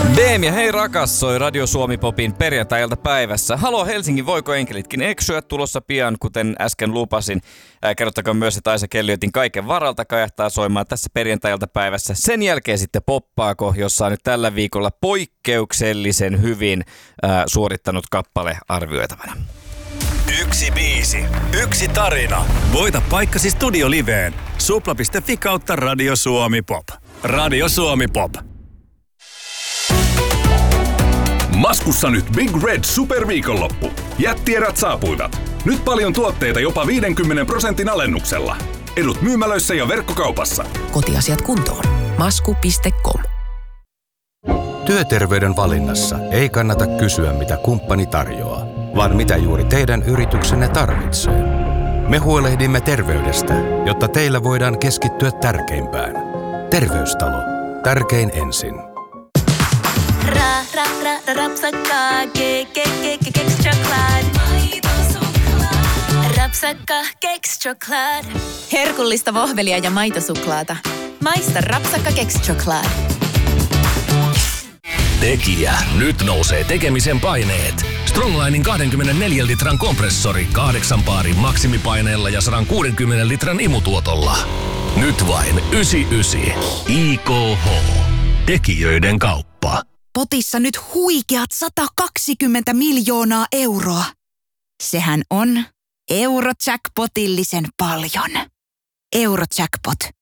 Deem ja Hei rakas soi Radio Suomi Popin perjantai-ilta päivässä. Halo Helsingin, voiko enkelitkin eksyä? Tulossa pian, kuten äsken lupasin. Kerrottakaa myös, että Aisa Kelliotin Kaiken varalta kajahtaa soimaan tässä perjantai-ilta päivässä. Sen jälkeen sitten Poppaako, jossa on nyt tällä viikolla poikkeuksellisen hyvin suorittanut kappale arvioitavana. 1 biisi, 1 tarina. Voita paikkasi Studio-liveen. Supla.fi/. Radio Suomi Pop. Radio Suomi Pop. Maskussa nyt Big Red Superviikonloppu. Jättierät saapuivat. Nyt paljon tuotteita jopa 50% alennuksella. Edut myymälöissä ja verkkokaupassa. Kotiasiat kuntoon. Masku.com. Työterveyden valinnassa ei kannata kysyä, mitä kumppani tarjoaa, vaan mitä juuri teidän yrityksenne tarvitsee. Me huolehdimme terveydestä, jotta teillä voidaan keskittyä tärkeimpään. Terveystalo. Tärkein ensin. Rapsakka, keks choklad. Rapsakka, keks choklad. Herkullista vohvelia ja maitosuklaata. Maista rapsakka, keks choklad. Tekijä. Nyt nousee tekemisen paineet. Stronglinin 24 litran kompressori 8 paarin maksimipaineella ja 160 litran imutuotolla. Nyt vain 99. IKH. Tekijöiden kauppa. Potissa nyt huikeat 120 miljoonaa euroa. Sehän on Eurojackpotillisen paljon. Eurojackpot.